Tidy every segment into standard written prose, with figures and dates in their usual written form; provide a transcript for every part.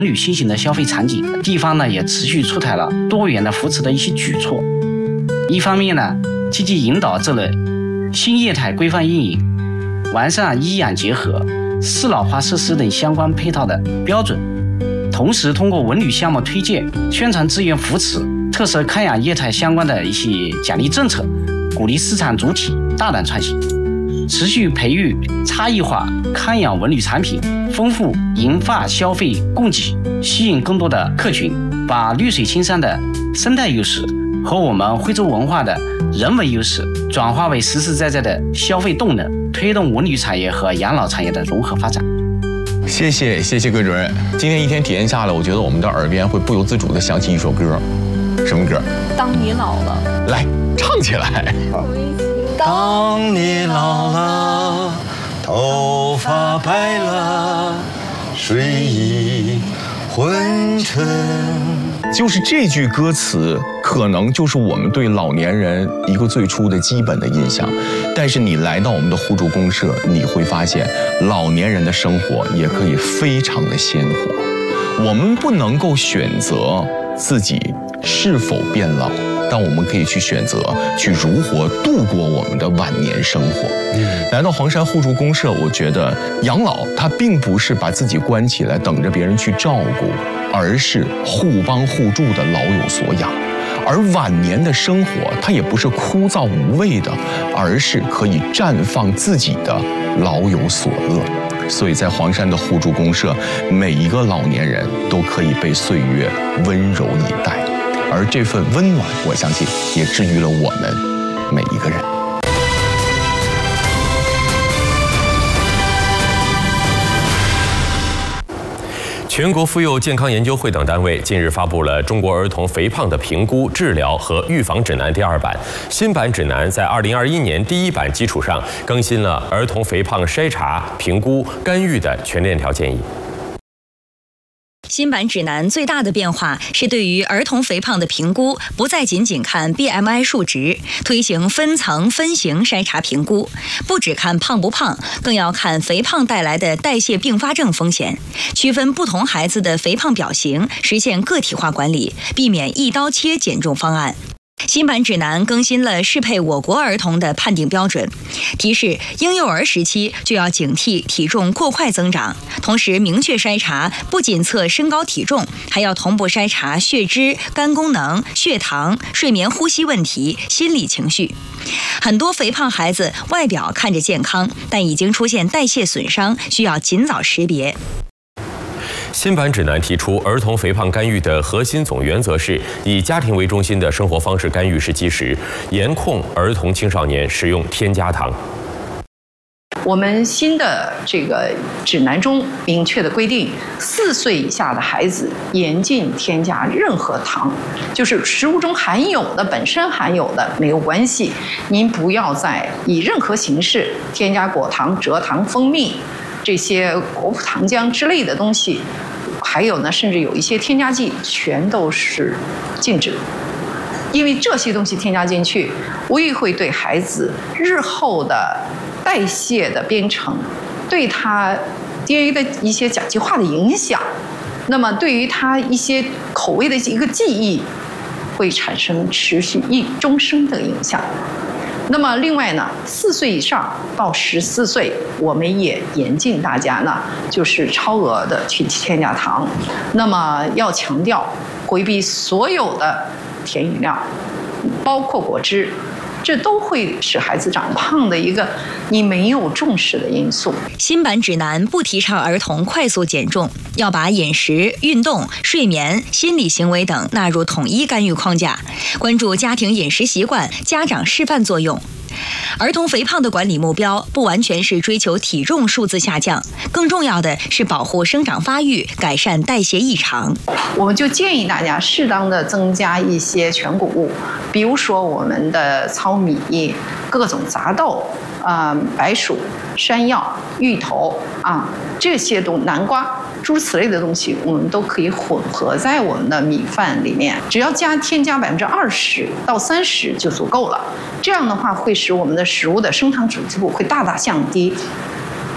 旅新型的消费场景，地方呢也持续出台了多元的扶持的一些举措。一方面呢，积极引导这类新业态规范运营，完善医养结合、适老化设施等相关配套的标准，同时通过文旅项目推荐、宣传资源扶持、特色康养业态相关的一些奖励政策，鼓励市场主体大胆创新，持续培育差异化康养文旅产品，丰富银发消费供给，吸引更多的客群，把绿水青山的生态优势和我们徽州文化的人文优势转化为实实在在的消费动能，推动文旅产业和养老产业的融合发展。 谢谢葛主任，今天一天体验下来，我觉得我们的耳边会不由自主地响起一首歌，什么歌？ 当你老了， 来唱起来。 当你老了，头发白了，睡意昏沉。 就是这句歌词，可能就是我们对老年人一个最初的基本的印象。但是你来到我们的互助公社，你会发现老年人的生活也可以非常的鲜活。我们不能够选择自己是否变老，但我们可以去选择去如何度过我们的晚年生活。来到黄山互助公社，我觉得养老它并不是把自己关起来等着别人去照顾，而是互帮互助的老有所养。而晚年的生活，它也不是枯燥无味的，而是可以绽放自己的老有所乐。所以在黄山的互助公社，每一个老年人都可以被岁月温柔以待，而这份温暖，我相信也治愈了我们每一个人。 全国妇幼健康研究会等单位近日发布了《中国儿童肥胖的评估、治疗和预防指南》第2版。新版指南在2021年第1版基础上更新了儿童肥胖筛查、评估、干预的全链条建议。 新版指南最大的变化是对于儿童肥胖的评估不再仅仅看 BMI 数值，推行分层分型筛查评估，不只看胖不胖，更要看肥胖带来的代谢并发症风险，区分不同孩子的肥胖表型，实现个体化管理，避免一刀切减重方案。新版指南更新了适配我国儿童的判定标准，提示婴幼儿时期就要警惕体重过快增长，同时明确筛查不仅测身高体重，还要同步筛查血脂、肝功能、血糖、睡眠呼吸问题、心理情绪。很多肥胖孩子外表看着健康，但已经出现代谢损伤，需要尽早识别。 新版指南提出，儿童肥胖干预的核心总原则是以家庭为中心的生活方式干预是基石，严控儿童青少年使用添加糖。 我们新的这个指南中明确的规定，4岁以下的孩子严禁添加任何糖，就是食物中含有的本身含有的没有关系，您不要再以任何形式添加果糖、蔗糖、蜂蜜这些果脯糖浆之类的东西，还有呢，甚至有一些添加剂，全都是禁止。因为这些东西添加进去，无疑会对孩子日后的代谢的编程，对他 DNA 的一些甲基化的影响，那么对于他一些口味的一个记忆，会产生持续终生的影响。那么另外呢，4岁以上到14岁，我们也严禁大家呢，就是超额的去添加糖。那么要强调回避所有的甜饮料，包括果汁，这都会使孩子长胖的一个你没有重视的因素。 新版指南不提倡儿童快速减重，要把饮食、运动、睡眠、心理行为等纳入统一干预框架，关注家庭饮食习惯、家长示范作用。儿童肥胖的管理目标不完全是追求体重数字下降，更重要的是保护生长发育，改善代谢异常。 我们就建议大家适当的增加一些全谷物，比如说我们的糙米、各种杂豆、白薯、山药、芋头这些南瓜。诸如此类的东西，我们都可以混合在我们的米饭里面，只要添加20%到30%就足够了。这样的话，会使我们的食物的升糖指数会大大降低。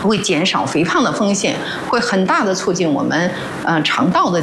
会减少肥胖的风险，会很大的促进我们肠道的